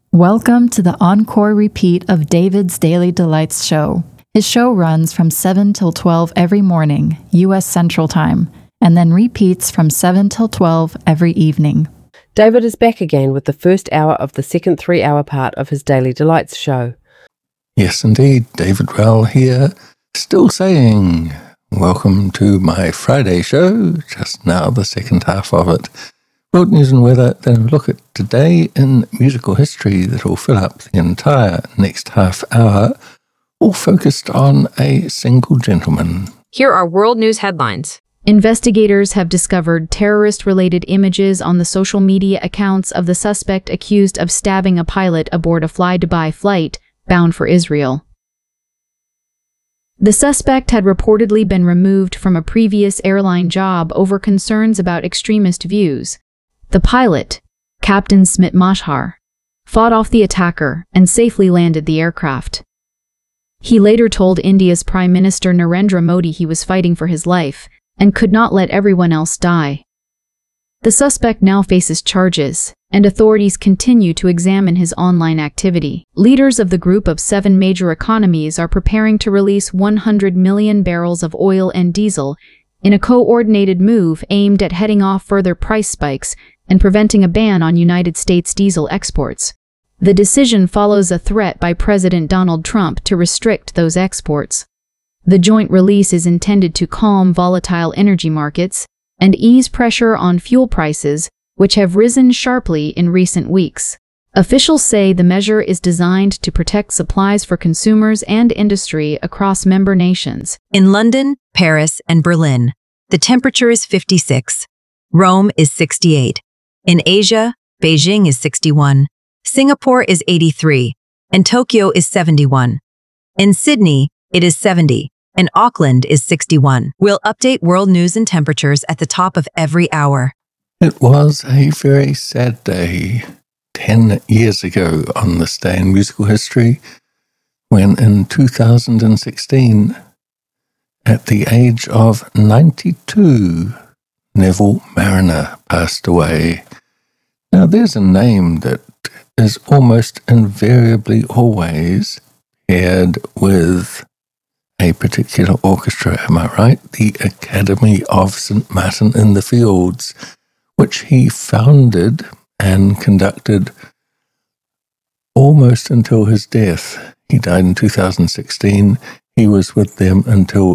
Welcome to the encore repeat of David's Daily Delights show. His show runs from 7 till 12 every morning, U.S. Central Time, and then repeats from 7 till 12 every evening. David is back again with the first hour of the second 3-hour part of his Daily Delights show. Yes, indeed, David Rowell here, still saying, welcome to my Friday show, just now the second half of it. World news and weather, then a look at today in musical history that will fill up the entire next half hour, all focused on a single gentleman. Here are world news headlines. Investigators have discovered terrorist-related images on the social media accounts of the suspect accused of stabbing a pilot aboard a Fly-Dubai flight bound for Israel. The suspect had reportedly been removed from a previous airline job over concerns about extremist views. The pilot, Captain Smit Mashhar, fought off the attacker and safely landed the aircraft. He later told India's Prime Minister Narendra Modi he was fighting for his life and could not let everyone else die. The suspect now faces charges, and authorities continue to examine his online activity. Leaders of the group of 7 major economies are preparing to release 100 million barrels of oil and diesel in a coordinated move aimed at heading off further price spikes and preventing a ban on United States diesel exports. The decision follows a threat by President Donald Trump to restrict those exports. The joint release is intended to calm volatile energy markets and ease pressure on fuel prices, which have risen sharply in recent weeks. Officials say the measure is designed to protect supplies for consumers and industry across member nations. In London, Paris, and Berlin, the temperature is 56. Rome is 68. In Asia, Beijing is 61. Singapore is 83. And Tokyo is 71. In Sydney, it is 70. And Auckland is 61. We'll update world news and temperatures at the top of every hour. It was a very sad day 10 years ago on this day in musical history, when in 2016, at the age of 92, Neville Marriner passed away. Now, there's a name that is almost invariably always paired with a particular orchestra, am I right? The Academy of St. Martin in the Fields, which he founded and conducted almost until his death. He died in 2016. He was with them until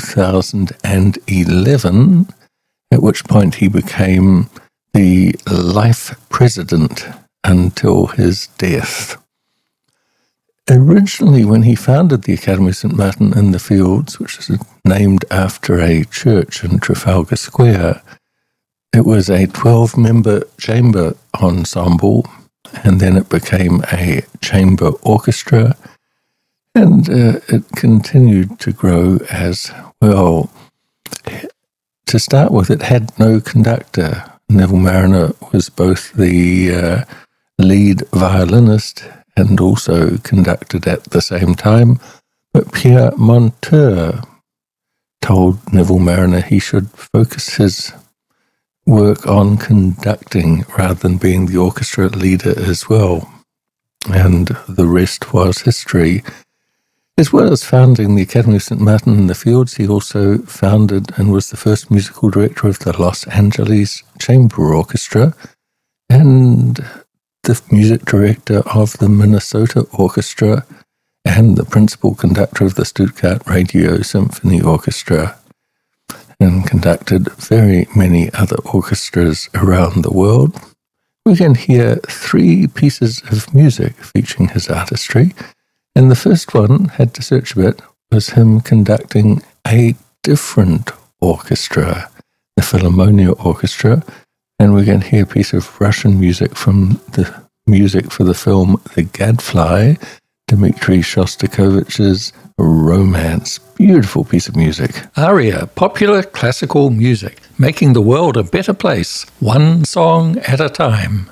2011, at which point he became the life president until his death. Originally, when he founded the Academy of St. Martin in the Fields, which is named after a church in Trafalgar Square, it was a 12-member chamber ensemble, and then it became a chamber orchestra, and it continued to grow as well. To start with, it had no conductor. Neville Marriner was both the lead violinist and also conducted at the same time, but Pierre Monteur told Neville Marriner he should focus his work on conducting rather than being the orchestra leader as well. And the rest was history. As well as founding the Academy of St. Martin in the Fields, he also founded and was the first musical director of the Los Angeles Chamber Orchestra and the music director of the Minnesota Orchestra and the principal conductor of the Stuttgart Radio Symphony Orchestra, and conducted very many other orchestras around the world. We can hear 3 pieces of music featuring his artistry, and the first one, had to search a bit, was him conducting a different orchestra, the Philharmonia Orchestra, and we're going to hear a piece of Russian music from the music for the film The Gadfly, Dmitri Shostakovich's Romance. Beautiful piece of music. ARIA, popular classical music, making the world a better place, one song at a time.